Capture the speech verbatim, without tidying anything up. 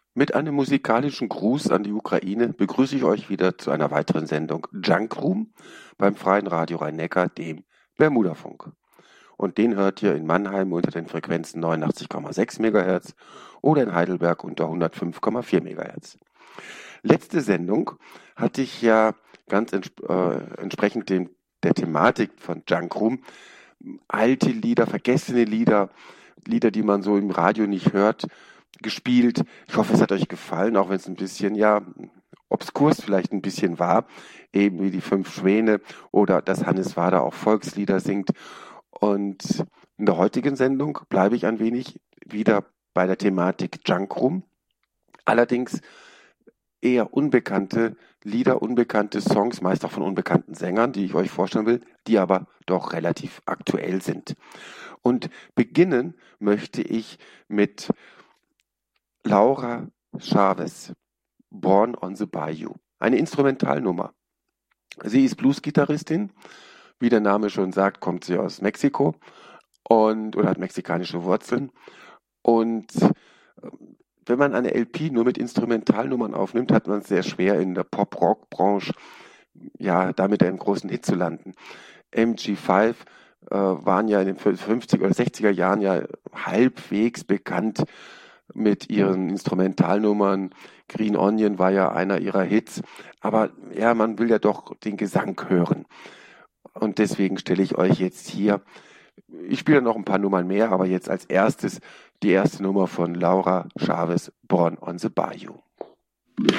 Mit einem musikalischen Gruß an die Ukraine begrüße ich euch wieder zu einer weiteren Sendung Junk Room beim Freien Radio Rhein-Neckar, dem Bermudafunk. Und den hört ihr in Mannheim unter den Frequenzen neunundachtzig Komma sechs Megahertz oder in Heidelberg unter hundertfünf Komma vier Megahertz. Letzte Sendung hatte ich ja ganz entsp äh, entsprechend dem, der Thematik von Junk Room alte Lieder, vergessene Lieder, Lieder, die man so im Radio nicht hört, gespielt. Ich hoffe, es hat euch gefallen, auch wenn es ein bisschen, ja, obskurs vielleicht ein bisschen war, eben wie die Fünf Schwäne oder dass Hannes Wader auch Volkslieder singt. Und in der heutigen Sendung bleibe ich ein wenig wieder bei der Thematik Junk Room. Allerdings eher unbekannte Lieder, unbekannte Songs, meist auch von unbekannten Sängern, die ich euch vorstellen will, die aber doch relativ aktuell sind. Und beginnen möchte ich mit Laura Chavez, Born on the Bayou. Eine Instrumentalnummer. Sie ist Bluesgitarristin. Wie der Name schon sagt, kommt sie aus Mexiko und oder hat mexikanische Wurzeln. Und wenn man eine L P nur mit Instrumentalnummern aufnimmt, hat man es sehr schwer in der Pop-Rock-Branche, ja, damit einen großen Hit zu landen. M G fünf äh, waren ja in den fünfziger oder sechziger Jahren ja halbwegs bekannt mit ihren Instrumentalnummern. Green Onion war ja einer ihrer Hits. Aber ja, man will ja doch den Gesang hören. Und deswegen stelle ich euch jetzt hier, ich spiele noch ein paar Nummern mehr, aber jetzt als erstes die erste Nummer von Laura Chavez, Born on the Bayou.